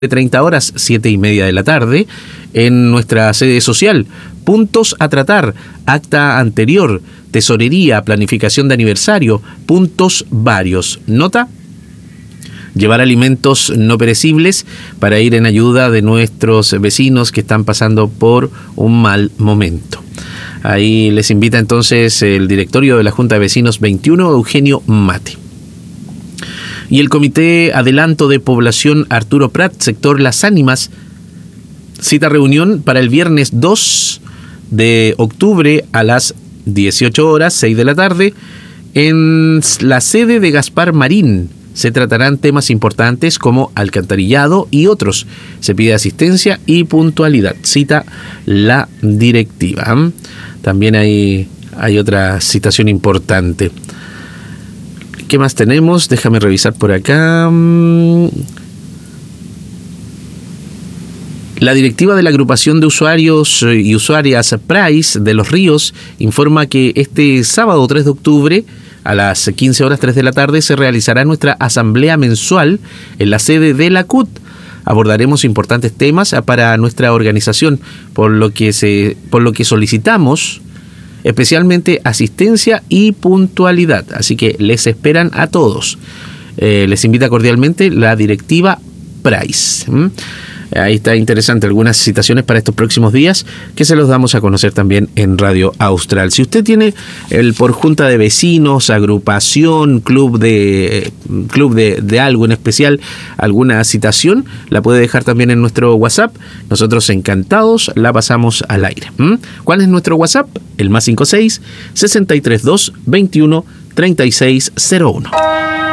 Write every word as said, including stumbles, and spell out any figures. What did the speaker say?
de treinta horas, siete y media de la tarde, en nuestra sede social. Puntos a tratar: acta anterior, tesorería, planificación de aniversario, puntos varios. Nota: llevar alimentos no perecibles para ir en ayuda de nuestros vecinos que están pasando por un mal momento. Ahí les invita entonces el directorio de la Junta de Vecinos veintiuno, Eugenio Mate. Y el Comité Adelanto de Población Arturo Prat, sector Las Ánimas, cita reunión para el viernes dos de octubre a las dieciocho horas, seis de la tarde, en la sede de Gaspar Marín. Se tratarán temas importantes como alcantarillado y otros. Se pide asistencia y puntualidad. Cita la directiva. También hay, hay otra citación importante. ¿Qué más tenemos? Déjame revisar por acá. La directiva de la agrupación de usuarios y usuarias Price de Los Ríos informa que este sábado tres de octubre a las quince horas tres de la tarde se realizará nuestra asamblea mensual en la sede de la C U T. Abordaremos importantes temas para nuestra organización, por lo que se, por lo que solicitamos especialmente asistencia y puntualidad. Así que les esperan a todos. Eh, les invita cordialmente la directiva Price. ¿Mm? Ahí está interesante algunas citaciones para estos próximos días que se los damos a conocer también en Radio Austral. Si usted tiene el por junta de vecinos, agrupación, club de club de, de algo en especial, alguna citación, la puede dejar también en nuestro WhatsApp. Nosotros encantados la pasamos al aire. ¿Mm? ¿Cuál es nuestro WhatsApp? El más cincuenta y seis, sesenta y tres dos, veintiuno, treinta y seis cero uno.